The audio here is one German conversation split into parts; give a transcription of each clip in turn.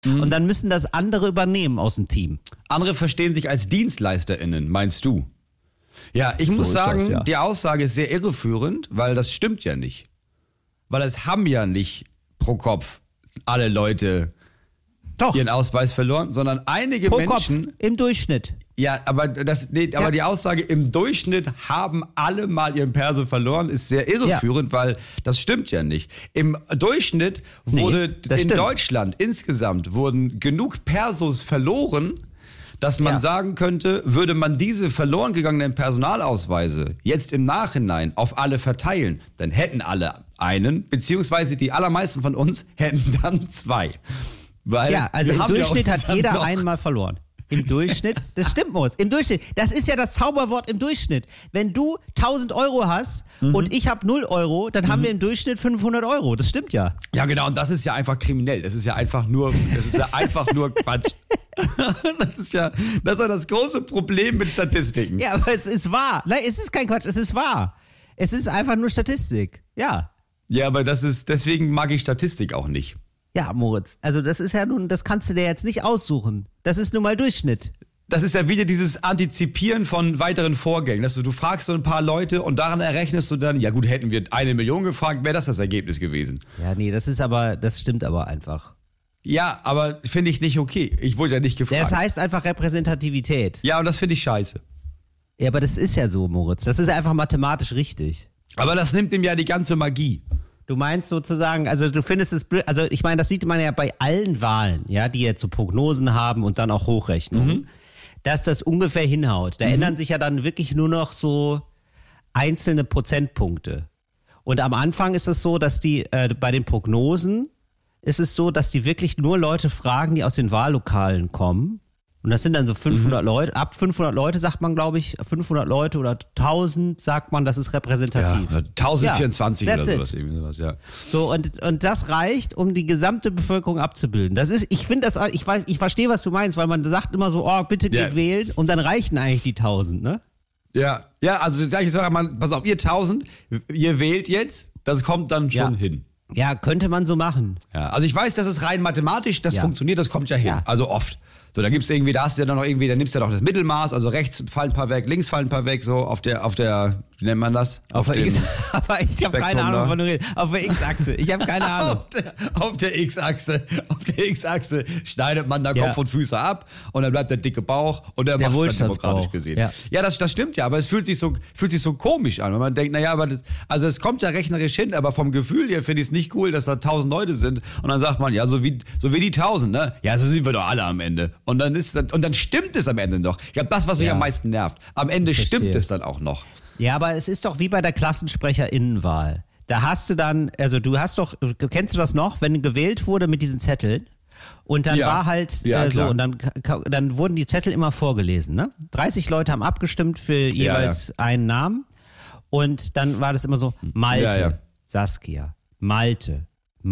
und dann müssen das andere übernehmen aus dem Team. Andere verstehen sich als DienstleisterInnen, meinst du? Ja, ich muss sagen, die Aussage ist sehr irreführend, weil das stimmt ja nicht. Weil es haben ja nicht pro Kopf alle Leute ihren Ausweis verloren, sondern einige pro Menschen... Kopf, im Durchschnitt. Ja, aber die Aussage, im Durchschnitt haben alle mal ihren Perso verloren, ist sehr irreführend, weil das stimmt ja nicht. Im Durchschnitt wurde Deutschland insgesamt wurden genug Persos verloren, dass man sagen könnte, würde man diese verloren gegangenen Personalausweise jetzt im Nachhinein auf alle verteilen, dann hätten alle einen, beziehungsweise die allermeisten von uns hätten dann 2. Weil also im Durchschnitt hat jeder einmal verloren. Im Durchschnitt, das stimmt, Moritz, im Durchschnitt, das ist ja das Zauberwort im Durchschnitt. Wenn du 1.000 Euro hast und ich habe 0 Euro, dann haben wir im Durchschnitt 500 Euro, das stimmt ja. Ja genau, und das ist ja einfach kriminell, das ist ja einfach nur Quatsch. Das ist ja das große Problem mit Statistiken. Ja, aber es ist wahr. Nein, es ist kein Quatsch, es ist wahr. Es ist einfach nur Statistik, ja. Ja, aber deswegen mag ich Statistik auch nicht. Ja, Moritz, also das ist ja nun, das kannst du dir jetzt nicht aussuchen. Das ist nun mal Durchschnitt. Das ist ja wieder dieses Antizipieren von weiteren Vorgängen. Dass du fragst so ein paar Leute und daran errechnest du dann, ja gut, hätten wir 1 Million gefragt, wäre das Ergebnis gewesen. Ja, nee, das stimmt aber einfach. Ja, aber finde ich nicht okay. Ich wurde ja nicht gefragt. Das heißt einfach Repräsentativität. Ja, und das finde ich scheiße. Ja, aber das ist ja so, Moritz. Das ist einfach mathematisch richtig. Aber das nimmt ihm ja die ganze Magie. Du meinst sozusagen, also du findest es blöd, also ich meine, das sieht man ja bei allen Wahlen, ja, die jetzt so Prognosen haben und dann auch Hochrechnungen, dass das ungefähr hinhaut. Da ändern sich ja dann wirklich nur noch so einzelne Prozentpunkte. Und am Anfang ist es so, dass die, bei den Prognosen ist es so, dass die wirklich nur Leute fragen, die aus den Wahllokalen kommen. Und das sind dann so 500 Leute. Ab 500 Leute sagt man, glaube ich, 500 Leute oder 1000 sagt man, das ist repräsentativ. Ja, 1024 oder sowas. Irgendwie sowas, ja. So, und das reicht, um die gesamte Bevölkerung abzubilden. Das ist, ich verstehe, was du meinst, weil man sagt immer so, oh, bitte geht wählen. Und dann reichen eigentlich die 1000, ne? Ja, also sag ich mal, pass auf, ihr 1000, ihr wählt jetzt, das kommt dann schon hin. Ja, könnte man so machen. Ja, also ich weiß, dass es rein mathematisch, das funktioniert, das kommt ja hin. Ja. Also oft. So, da gibt's irgendwie, da hast du ja dann noch irgendwie, da nimmst du ja noch das Mittelmaß, also rechts fallen ein paar weg, links fallen ein paar weg, so auf der, wie nennt man das? Auf der X, aber ich habe keine Ahnung, wovon du redest. Auf der X-Achse, ich habe keine Ahnung. Auf der X-Achse schneidet man da Kopf und Füße ab und dann bleibt der dicke Bauch und der macht es dann demokratisch gesehen. Ja, das stimmt ja, aber es fühlt sich so komisch an, wenn man denkt, naja, aber also es kommt ja rechnerisch hin, aber vom Gefühl her finde ich es nicht cool, dass da 1000 Leute sind und dann sagt man, ja, so wie die 1000, ne? Ja, so sind wir doch alle am Ende. Und dann stimmt es am Ende noch. Ich glaube, das, was mich am meisten nervt. Am Ende stimmt es dann auch noch. Ja, aber es ist doch wie bei der Klassensprecherinnenwahl. Da hast du dann, also kennst du das noch, wenn gewählt wurde mit diesen Zetteln? Und dann war halt so, und dann wurden die Zettel immer vorgelesen, ne? 30 Leute haben abgestimmt für jeweils einen Namen. Und dann war das immer so, Malte, Saskia, Malte,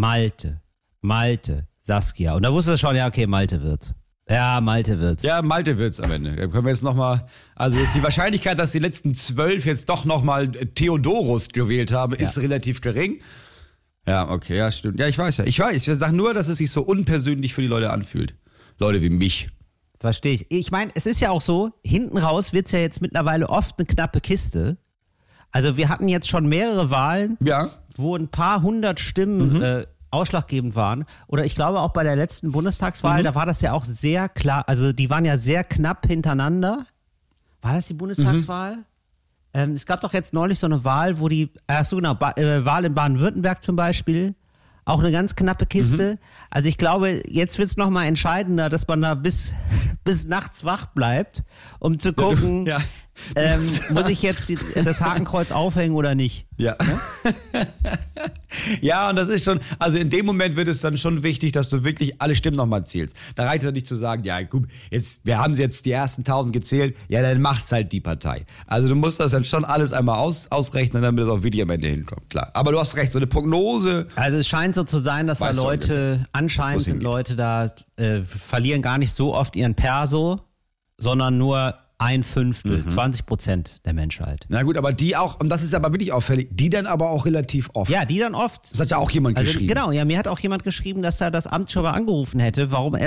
Saskia. Und da wusste es schon, ja, okay, Malte wird's. Ja, Malte wird's. Ja, Malte wird's am Ende. Da können wir jetzt nochmal, also ist die Wahrscheinlichkeit, dass die letzten 12 jetzt doch nochmal Theodorus gewählt haben, ist relativ gering. Ja, okay, ja, stimmt. Ja, ich weiß. Ich sag nur, dass es sich so unpersönlich für die Leute anfühlt. Leute wie mich. Verstehe ich. Ich meine, es ist ja auch so, hinten raus wird's ja jetzt mittlerweile oft eine knappe Kiste. Also wir hatten jetzt schon mehrere Wahlen, wo ein paar hundert Stimmen ausschlaggebend waren. Oder ich glaube auch bei der letzten Bundestagswahl, da war das ja auch sehr klar, also die waren ja sehr knapp hintereinander. War das die Bundestagswahl? Es gab doch jetzt neulich so eine Wahl, wo Wahl in Baden-Württemberg zum Beispiel, auch eine ganz knappe Kiste. Also ich glaube, jetzt wird es nochmal entscheidender, dass man da bis nachts wach bleibt, um zu gucken, muss ich jetzt das Hakenkreuz aufhängen oder nicht? Ja. Ja, und das ist schon, also in dem Moment wird es dann schon wichtig, dass du wirklich alle Stimmen nochmal zählst. Da reicht es nicht zu sagen, ja gut, wir haben jetzt die ersten 1000 gezählt, ja dann macht's halt die Partei. Also du musst das dann schon alles einmal ausrechnen, damit es auch wirklich am Ende hinkommt, klar. Aber du hast recht, so eine Prognose. Also es scheint so zu sein, dass da Leute, anscheinend sind Leute da, verlieren gar nicht so oft ihren Perso, sondern nur 1/5, 20% der Menschheit. Na gut, aber die auch, und das ist aber wirklich auffällig, die dann aber auch relativ oft. Ja, die dann oft. Das hat ja auch jemand geschrieben. Genau, ja, mir hat auch jemand geschrieben, dass er das Amt schon mal angerufen hätte, warum er